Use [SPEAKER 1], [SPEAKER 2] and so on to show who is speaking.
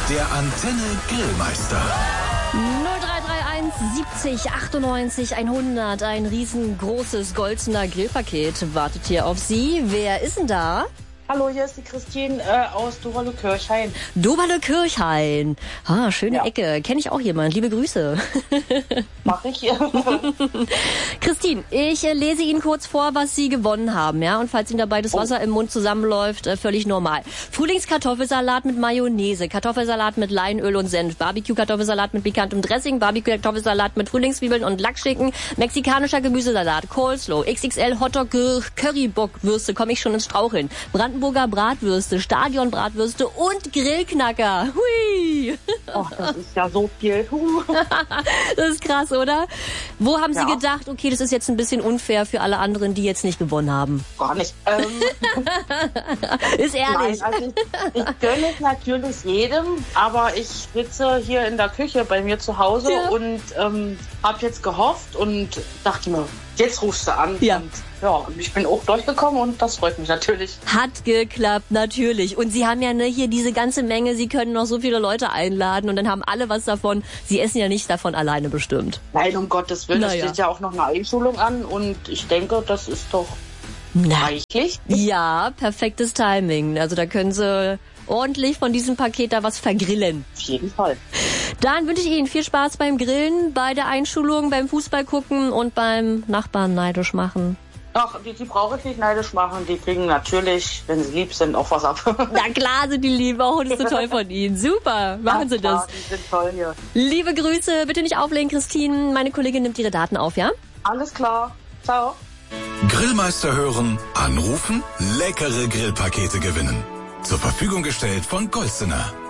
[SPEAKER 1] Der Antenne Grillmeister.
[SPEAKER 2] 0331 70 98 100. Ein riesengroßes Golzener Grillpaket wartet hier auf Sie. Wer ist denn da?
[SPEAKER 3] Hallo, hier ist die Christine aus Doberle-Kirchhain.
[SPEAKER 2] Doberle-Kirchhain. Ah, schöne
[SPEAKER 3] Ja.
[SPEAKER 2] Ecke. Kenne ich auch jemand. Liebe Grüße.
[SPEAKER 3] Mach ich hier.
[SPEAKER 2] Christine, ich lese Ihnen kurz vor, was Sie gewonnen haben, ja? Und falls Ihnen dabei das Wasser im Mund zusammenläuft, völlig normal. Frühlingskartoffelsalat mit Mayonnaise, Kartoffelsalat mit Leinöl und Senf, Barbecue-Kartoffelsalat mit pikantem Dressing, Barbecue-Kartoffelsalat mit Frühlingszwiebeln und Lackschinken, mexikanischer Gemüsesalat, Coleslaw, XXL Hotdog Currybockwürste, komme ich schon ins Straucheln, Brandenburger Bratwürste, Stadionbratwürste und Grillknacker. Hui!
[SPEAKER 3] Ach, das ist ja so viel.
[SPEAKER 2] Das ist krass, oder? Wo haben Sie
[SPEAKER 3] Ja.
[SPEAKER 2] gedacht, okay, das ist jetzt ein bisschen unfair für alle anderen, die jetzt nicht gewonnen haben?
[SPEAKER 3] Gar nicht.
[SPEAKER 2] Ist ehrlich.
[SPEAKER 3] Nein, also ich gönne es natürlich jedem, aber ich sitze hier in der Küche bei mir zu Hause
[SPEAKER 2] Ja.
[SPEAKER 3] und habe jetzt gehofft und dachte mir, jetzt rufst du an.
[SPEAKER 2] Ja.
[SPEAKER 3] Und ja, ich bin auch durchgekommen und das freut mich natürlich.
[SPEAKER 2] Hat geklappt, natürlich. Und Sie haben ja hier diese ganze Menge, Sie können noch so viele Leute einladen und dann haben alle was davon. Sie essen ja nicht davon alleine bestimmt.
[SPEAKER 3] Nein, um Gottes Willen, es
[SPEAKER 2] Naja.
[SPEAKER 3] steht ja auch noch eine Einschulung an und ich denke, das ist doch
[SPEAKER 2] Na,
[SPEAKER 3] reichlich.
[SPEAKER 2] ja, perfektes Timing. Also da können Sie ordentlich von diesem Paket da was vergrillen.
[SPEAKER 3] Auf jeden Fall.
[SPEAKER 2] Dann wünsche ich Ihnen viel Spaß beim Grillen, bei der Einschulung, beim Fußball gucken und beim Nachbarn neidisch machen.
[SPEAKER 3] Ach, die brauche ich nicht neidisch machen. Die kriegen natürlich, wenn sie lieb sind, auch was ab.
[SPEAKER 2] Na klar sind die lieb, auch das ist so toll von Ihnen. Super, machen Sie das.
[SPEAKER 3] Ja, die sind toll hier.
[SPEAKER 2] Liebe Grüße, bitte nicht auflegen, Christine. Meine Kollegin nimmt Ihre Daten auf, ja?
[SPEAKER 3] Alles klar. Ciao.
[SPEAKER 1] Grillmeister hören, anrufen, leckere Grillpakete gewinnen. Zur Verfügung gestellt von Golzener.